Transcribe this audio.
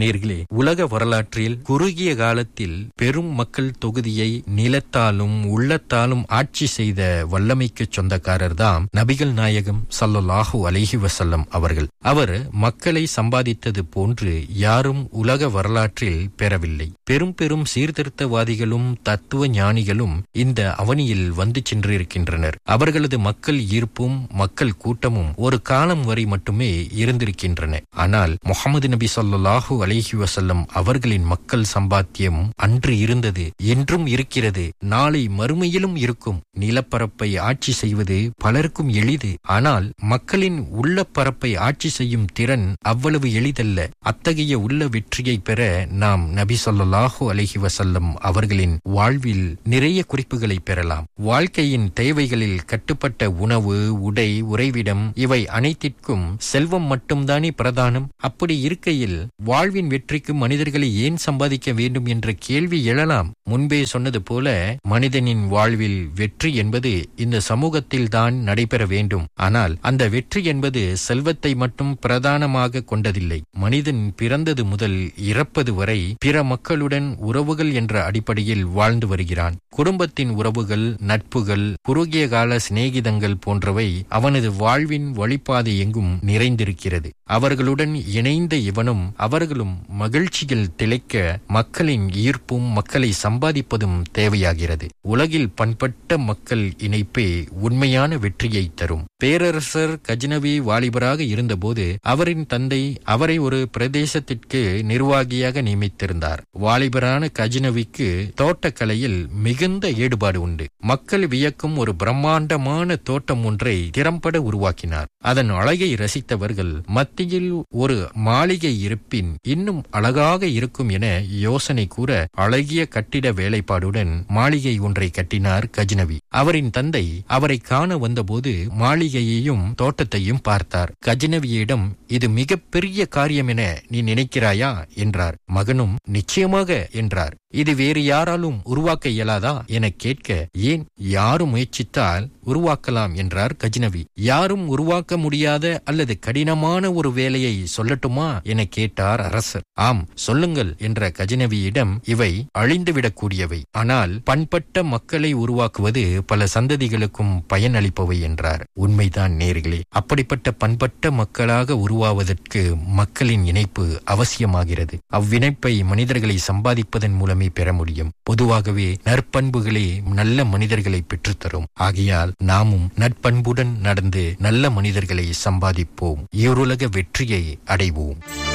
நேர்களே, உலக வரலாற்றில் குறுகிய காலத்தில் பெரும் மக்கள் தொகுதியை நிலத்தாலும் உள்ளத்தாலும் ஆட்சி செய்த வல்லமைக்கு சொந்தக்காரர் தான் நபிகள் நாயகம் ஸல்லல்லாஹு அலைஹி வஸல்லம் அவர்கள். அவர் மக்களை சம்பாதித்தது போன்று யாரும் உலக வரலாற்றில் பெறவில்லை. பெரும் பெரும் சீர்திருத்தவாதிகளும் தத்துவ ஞானிகளும் இந்த அவனியில் வந்து சென்றிருக்கின்றனர். அவர்களது மக்கள் ஈர்ப்பும் மக்கள் கூட்டமும் ஒரு காலம் வரை மட்டுமே இருந்திருக்கின்றன. ஆனால் முஹம்மது நபி ஸல்லல்லாஹு அலைஹி வஸல்லம் அவர்களின் மக்கள் சம்பாத்தியம் அன்று இருந்தது, என்றும் இருக்கிறது, நாளை மறுமையிலும் இருக்கும். நிலப்பரப்பை ஆட்சி செய்வது பலருக்கும் எளிது. ஆனால் மக்களின் உள்ள பரப்பை ஆட்சி செய்யும் திறன் அவ்வளவு எளிதல்ல. அத்தகைய உள்ள வெற்றியை பெற நாம் நபி ஸல்லல்லாஹு அலைஹி வஸல்லம் அவர்களின் வாழ்வில் நிறைய குறிப்புகளை பெறலாம். வாழ்க்கையின் தேவைகளில் கட்டுப்பட்ட உணவு, உடை, உறைவிடம் இவை அனைத்திற்கும் செல்வம் மட்டும்தானே பிரதானம். அப்படி இருக்கையில் வாழ்வின் வெற்றிக்கு மனிதர்களை ஏன் சம்பாதிக்க வேண்டும் என்ற கேள்வி எழலாம். முன்பே சொன்னது போல மனிதனின் வாழ்வில் வெற்றி என்பது இந்த சமூகத்தில் தான் நடைபெற வேண்டும். ஆனால் அந்த வெற்றி என்பது செல்வத்தை மட்டும் பிரதானமாக கொண்டதில்லை. மனிதன் பிறந்தது முதல் இறப்பது வரை பிற மக்களுடன் உறவுகள் என்ற அடிப்படையில் வாழ்ந்து வருகிறான். குடும்பத்தின் உறவுகள், நட்புகள், குறுகிய கால சிநேகிதங்கள் போன்றவை அவனது வாழ்வின் வழிபாதை எங்கும் நிறைந்திருக்கிறது. அவர்களுடன் இணைந்த இவனும் அவர்களும் மகிழ்ச்சியில் திளைக்க மக்களின் ஈர்ப்பும் மக்களை சம்பாதிப்பதும் தேவையாகிறது. உலகில் பண்பட்ட மக்கள் இணைப்பே உண்மையான வெற்றியை தரும். பேரரசர் கஜ்னவி வாலிபராக இருந்தபோது அவரின் தந்தை அவரை ஒரு பிரதேசத்திற்கு நிர்வாகியாக நியமித்திருந்தார். வாலிபரான கஜ்னவிக்கு தோட்டக்கலையில் மிகுந்த ஈடுபாடு உண்டு. மக்கள் வியக்கும் ஒரு பிரம்மாண்டமான தோட்டம் ஒன்றை திறம்பட உருவாக்கினார். அதன் அழகை ரசித்தவர்கள் மத்தியில் ஒரு மாளிகை இருப்பின் இன்னும் அழகாக இருக்கும் என யோசனை கூற அழகிய கட்டிட வேலைப்பாடுடன் மாளிகை ஒன்றை கட்டினார் கஜ்னவி. அவரின் தந்தை அவரை காண வந்தபோது மாளிகையையும் தோட்டத்தையும் பார்த்தார். கஜ்னவியிடம், இது மிகப்பெரிய காரியம் என நீ நினைக்கிறாயா என்றார். மகனும் நிச்சயமாக என்றார். இது வேறு யாராலும் உருவாக்க இயலாதா என கேட்க, ஏன், யாரும் முயற்சித்தால் உருவாக்கலாம் என்றார் கஜ்னவி. யாரும் உருவாக்க முடியாத அல்லது கடினமான ஒரு வேலையை சொல்லட்டுமா என கேட்டார் அரசர். ஆம், சொல்லுங்கள் என்ற கஜ்னவியிடம், இவை அழிந்துவிடக்கூடியவை, ஆனால் பண்பட்ட மக்களை உருவாக்குவது பல சந்ததிகளுக்கும் பயனளிப்பவை என்றார். உண்மைதான் நேர்களே. அப்படிப்பட்ட பண்பட்ட மக்களாக உருவாவதற்கு மக்களின் இணைப்பு அவசியமாகிறது. அவ்விணைப்பை மனிதர்களை சம்பாதிப்பதன் மூலமே பெற முடியும். பொதுவாகவே நற்பண்புகளே நல்ல மனிதர்களை பெற்றுத்தரும். ஆகையால் நாமும் நற்பண்புடன் நடந்து நல்ல மனிதர்களை சம்பாதிப்போம். இருளக வெற்றியை அடைவோம்.